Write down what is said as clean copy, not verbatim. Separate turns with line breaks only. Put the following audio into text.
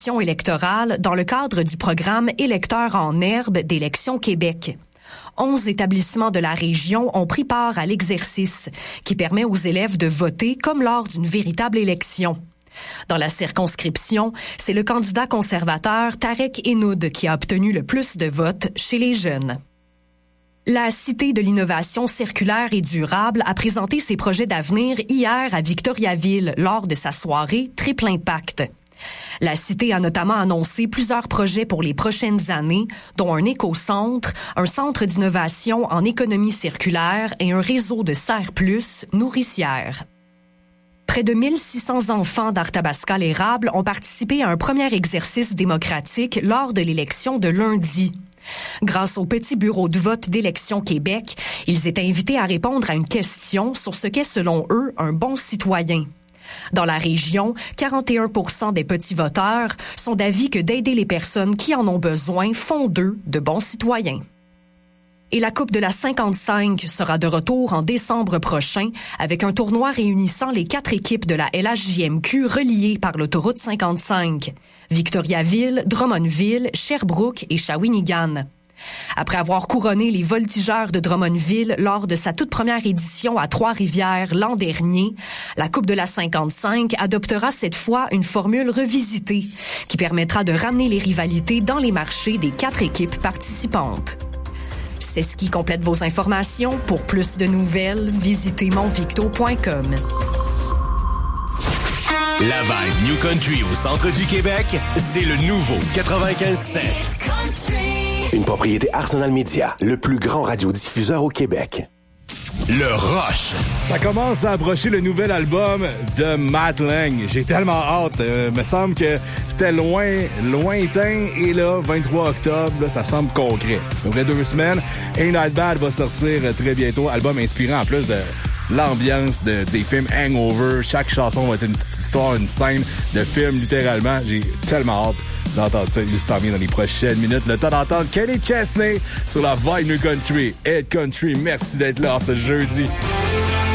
électorale dans le cadre du programme Électeurs en herbe d'Élections Québec. 11 établissements de la région ont pris part à l'exercice qui permet aux élèves de voter comme lors d'une véritable élection. Dans la circonscription, c'est le candidat conservateur Tarek Enoud qui a obtenu le plus de votes chez les jeunes. La Cité de l'innovation circulaire et durable a présenté ses projets d'avenir hier à Victoriaville lors de sa soirée Triple Impact. La Cité a notamment annoncé plusieurs projets pour les prochaines années, dont un éco-centre, un centre d'innovation en économie circulaire et un réseau de serres plus nourricières. Près de 1600 enfants d'Arthabasca-l'Érable ont participé à un premier exercice démocratique lors de l'élection de lundi. Grâce au petit bureau de vote d'Élections Québec, ils étaient invités à répondre à une question sur ce qu'est selon eux un bon citoyen. Dans la région, 41% des petits voteurs sont d'avis que d'aider les personnes qui en ont besoin font d'eux de bons citoyens. Et la Coupe de la 55 sera de retour en décembre prochain avec un tournoi réunissant les 4 équipes de la LHJMQ reliées par l'autoroute 55. Victoriaville, Drummondville, Sherbrooke et Shawinigan. Après avoir couronné les Voltigeurs de Drummondville lors de sa toute première édition à Trois-Rivières l'an dernier, la Coupe de la 55 adoptera cette fois une formule revisitée qui permettra de ramener les rivalités dans les marchés des 4 équipes participantes. C'est ce qui complète vos informations. Pour plus de nouvelles, visitez monvicto.com.
La vibe New Country au centre du Québec, c'est le nouveau 95.7.
Une propriété Arsenal Media, le plus grand radiodiffuseur au Québec.
Le Rush.
Ça commence à approcher le nouvel album de Matt Lang. J'ai tellement hâte. Me semble que c'était lointain. Et là, 23 octobre, là, ça semble concret. Après 2 semaines, Ain't That Bad va sortir très bientôt. Album inspirant en plus de l'ambiance des films Hangover. Chaque chanson va être une petite histoire, une scène de film, littéralement. J'ai tellement hâte d'entendre ça. Il s'en vient dans les prochaines minutes. Le temps d'entendre Kenny Chesney sur la Vibe New Country. Ed Country, merci d'être là ce jeudi.